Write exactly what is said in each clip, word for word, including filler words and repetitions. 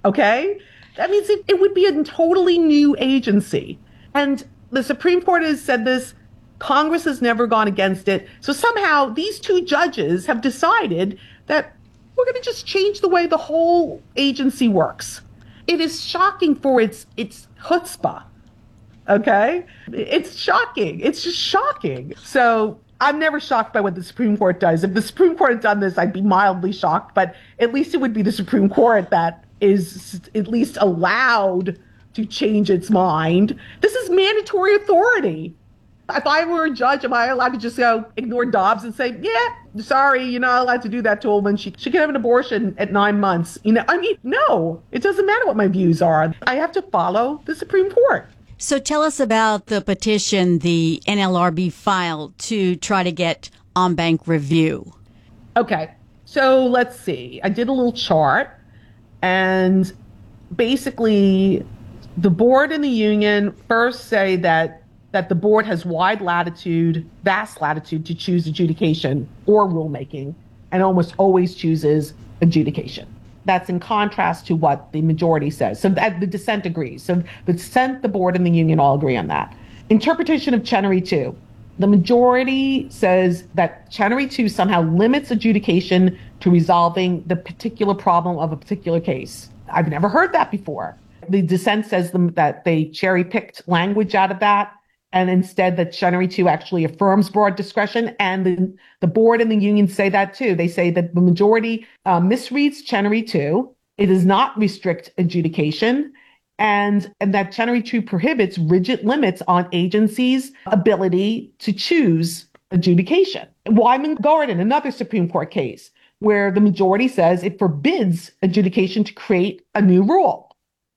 Okay? That means it, it would be a totally new agency. And the Supreme Court has said this. Congress has never gone against it. So somehow these two judges have decided that we're going to just change the way the whole agency works. It is shocking for its its chutzpah. Okay? It's shocking. It's just shocking. So I'm never shocked by what the Supreme Court does. If the Supreme Court had done this, I'd be mildly shocked, but at least it would be the Supreme Court that is at least allowed to change its mind. This is mandatory authority. If I were a judge, am I allowed to just go ignore Dobbs and say, yeah, sorry, you're not allowed to do that to a woman. She, she can have an abortion at nine months. You know, I mean, no, it doesn't matter what my views are. I have to follow the Supreme Court. So tell us about the petition the N L R B filed to try to get en banc review. Okay, so let's see. I did a little chart, and basically the board and the union first say that that the board has wide latitude, vast latitude to choose adjudication or rulemaking, and almost always chooses adjudication. That's in contrast to what the majority says. So that the dissent agrees. So the dissent, the board, and the union all agree on that. Interpretation of Chenery two. The majority says that Chenery two somehow limits adjudication to resolving the particular problem of a particular case. I've never heard that before. The dissent says them, that they cherry-picked language out of that, and instead that Chenery two actually affirms broad discretion. And the, the board and the union say that too. They say that the majority uh, misreads Chenery two. It does not restrict adjudication, and, and that Chenery two prohibits rigid limits on agencies' ability to choose adjudication. Wyman Gordon, another Supreme Court case, where the majority says it forbids adjudication to create a new rule.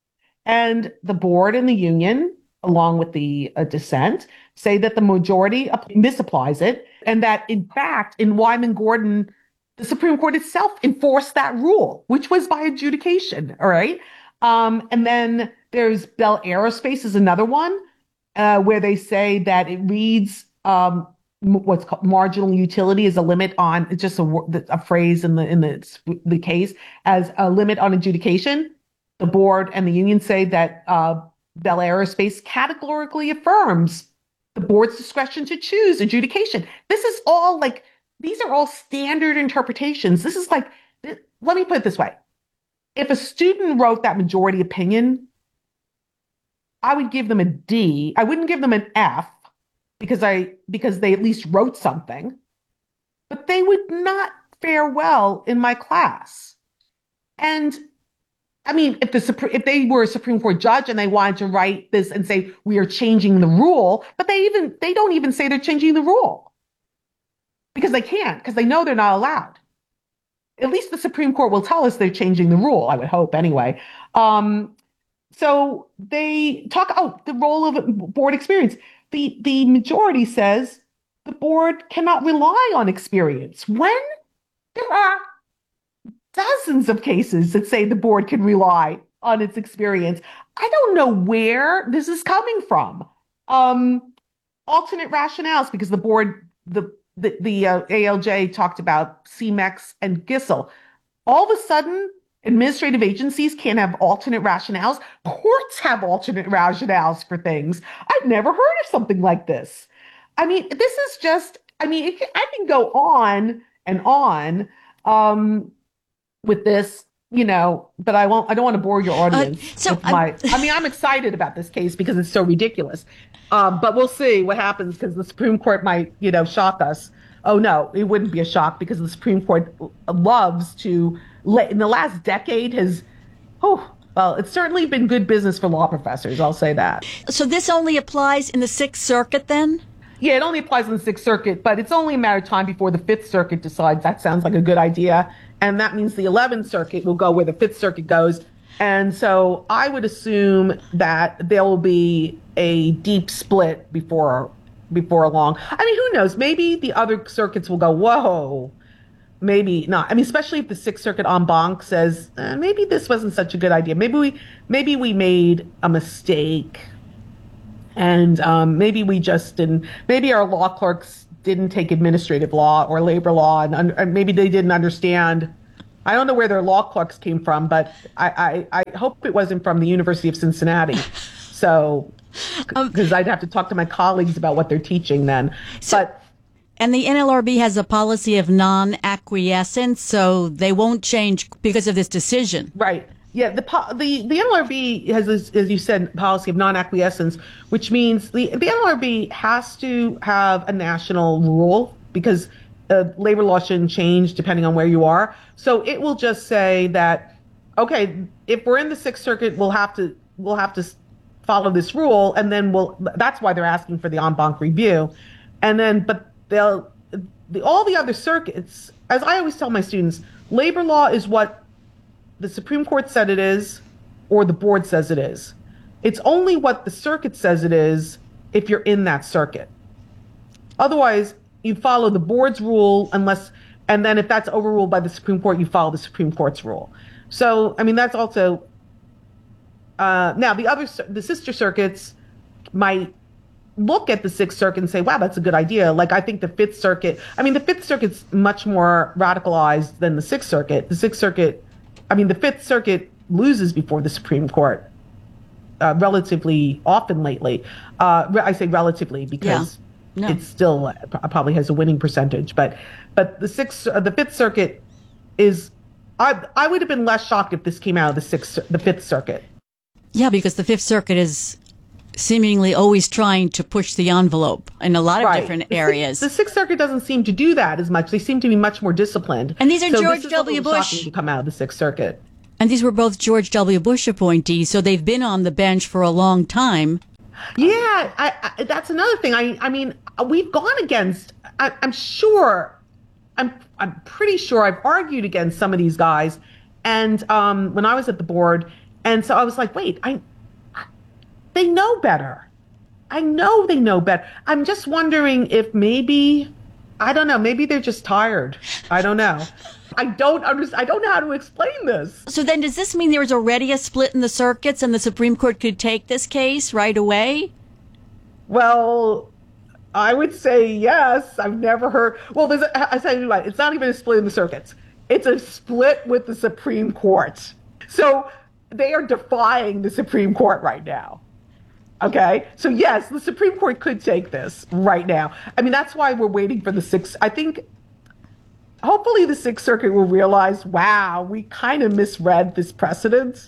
And the board and the union, along with the uh, dissent, say that the majority misapplies it, and that, in fact, in Wyman Gordon, the Supreme Court itself enforced that rule, which was by adjudication, all right? Um, and then there's Bell Aerospace is another one, uh, where they say that it reads um, what's called marginal utility as a limit on, it's just a, a phrase in the in the, the case, as a limit on adjudication. The board and the union say that uh, Bell Aerospace categorically affirms the board's discretion to choose adjudication. This is all like, these are all standard interpretations. This is like, let me put it this way. If a student wrote that majority opinion, I would give them a D. I wouldn't give them an F because I because they at least wrote something, but they would not fare well in my class. And I mean, if the if they were a Supreme Court judge and they wanted to write this and say we are changing the rule, but they even they don't even say they're changing the rule because they can't, because they know they're not allowed. At least the Supreme Court will tell us they're changing the rule. I would hope anyway. Um, so they talk. Oh, the role of board experience. The the majority says the board cannot rely on experience when there are dozens of cases that say the board can rely on its experience. I don't know where this is coming from. Um, alternate rationales, because the board, the the, the uh, A L J talked about C M E X and Gissel. All of a sudden, administrative agencies can't have alternate rationales. Courts have alternate rationales for things. I've never heard of something like this. I mean, this is just, I mean, it, I can go on and on. Um, with this, you know, but I won't, I don't want to bore your audience. Uh, so with my, I mean, I'm excited about this case because it's so ridiculous. Um, but we'll see what happens because the Supreme Court might, you know, shock us. Oh, no, it wouldn't be a shock because the Supreme Court loves to, in the last decade has, oh, well, it's certainly been good business for law professors. I'll say that. So this only applies in the Sixth Circuit then? Yeah, it only applies in the Sixth Circuit, but it's only a matter of time before the Fifth Circuit decides that sounds like a good idea. And that means the Eleventh Circuit will go where the Fifth Circuit goes. And so I would assume that there will be a deep split before before long. I mean, who knows? Maybe the other circuits will go, whoa, maybe not. I mean, especially if the Sixth Circuit en banc says, eh, maybe this wasn't such a good idea. Maybe we maybe we made a mistake. And um, maybe we just didn't, maybe our law clerks didn't take administrative law or labor law, and, un- and maybe they didn't understand I don't know where their law clerks came from, but I, I, I hope it wasn't from the University of Cincinnati. So, because um, I'd have to talk to my colleagues about what they're teaching then. So, but and the N L R B has a policy of non-acquiescence, so they won't change because of this decision. Right. Yeah. The the the N L R B has, as, as you said, policy of non-acquiescence, which means the the N L R B has to have a national rule because uh, labor law shouldn't change depending on where you are. So it will just say that, okay, if we're in the Sixth Circuit, we'll have to we'll have to follow this rule, and then we'll. That's why they're asking for the en banc review, and then but. They'll, the, all the other circuits, as I always tell my students, labor law is what the Supreme Court said it is or the board says it is. It's only what the circuit says it is if you're in that circuit. Otherwise, you follow the board's rule unless, and then if that's overruled by the Supreme Court, you follow the Supreme Court's rule. So, I mean, that's also, uh, now the other, the sister circuits might look at the Sixth Circuit and say, wow, that's a good idea. Like, I think the Fifth Circuit, I mean, the Fifth Circuit's much more radicalized than the Sixth Circuit. The Sixth Circuit, I mean, the Fifth Circuit loses before the Supreme Court uh, relatively often lately. Uh, I say relatively because yeah. no. it still uh, probably has a winning percentage. But but the Sixth, uh, the Fifth Circuit is, I I would have been less shocked if this came out of the Sixth, the Fifth Circuit. Yeah, because the Fifth Circuit is seemingly always trying to push the envelope in a lot of right. different areas. The, the Sixth Circuit doesn't seem to do that as much. They seem to be much more disciplined. And these are so George this is W. a little Bush. shocking to come out of the Sixth Circuit. And these were both George W. Bush appointees, so they've been on the bench for a long time. Yeah, I, I, that's another thing. I, I mean, we've gone against. I, I'm sure. I'm, I'm pretty sure I've argued against some of these guys, and um, when I was at the board, and so I was like, wait, I. They know better. I know they know better. I'm just wondering if maybe, I don't know, maybe they're just tired. I don't know. I don't understand. I don't know how to explain this. So then does this mean there was already a split in the circuits and the Supreme Court could take this case right away? Well, I would say yes. I've never heard. Well, there's a, I say what, it's not even a split in the circuits. It's a split with the Supreme Court. So they are defying the Supreme Court right now. Okay, so yes, the Supreme Court could take this right now. I mean, that's why we're waiting for the Sixth. I think hopefully the Sixth Circuit will realize, wow, we kind of misread this precedent.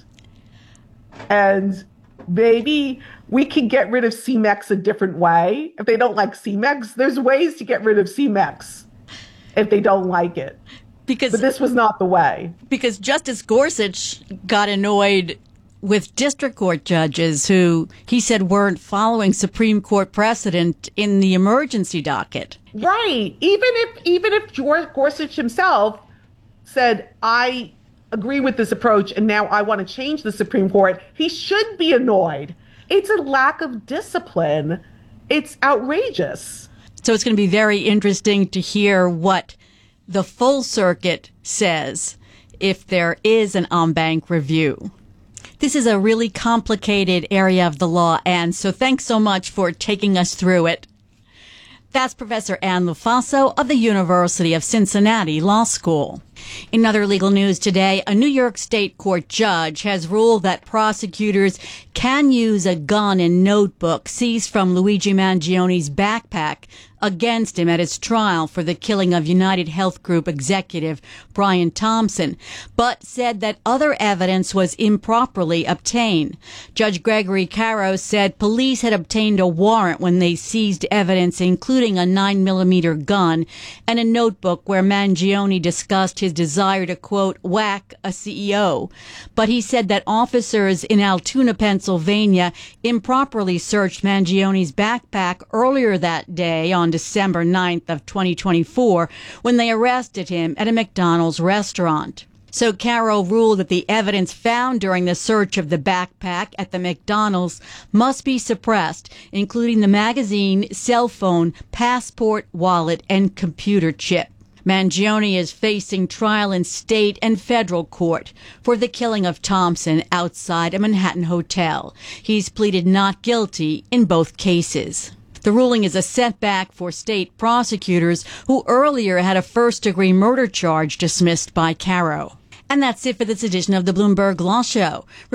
And maybe we can get rid of C M E X a different way. If they don't like C M E X, there's ways to get rid of C M E X if they don't like it. Because, but this was not the way. Because Justice Gorsuch got annoyed with district court judges who he said weren't following Supreme Court precedent in the emergency docket. Right. Even if even if George Gorsuch himself said, I agree with this approach and now I want to change the Supreme Court, he should be annoyed. It's a lack of discipline. It's outrageous. So it's going to be very interesting to hear what the full circuit says if there is an en banc review. This is a really complicated area of the law, Anne, so thanks so much for taking us through it. That's Professor Anne Lofaso of the University of Cincinnati Law School. In other legal news today, a New York State court judge has ruled that prosecutors can use a gun and notebook seized from Luigi Mangioni's backpack against him at his trial for the killing of United Health Group executive Brian Thompson, but said that other evidence was improperly obtained. Judge Gregory Caro said police had obtained a warrant when they seized evidence including a nine millimeter gun and a notebook where Mangioni discussed his desire to, quote, whack a C E O. But he said that officers in Altoona, Pennsylvania improperly searched Mangioni's backpack earlier that day on December ninth of twenty twenty-four when they arrested him at a McDonald's restaurant. So Caro ruled that the evidence found during the search of the backpack at the McDonald's must be suppressed, including the magazine, cell phone, passport, wallet, and computer chip. Mangioni is facing trial in state and federal court for the killing of Thompson outside a Manhattan hotel. He's pleaded not guilty in both cases. The ruling is a setback for state prosecutors who earlier had a first-degree murder charge dismissed by Caro. And that's it for this edition of the Bloomberg Law Show.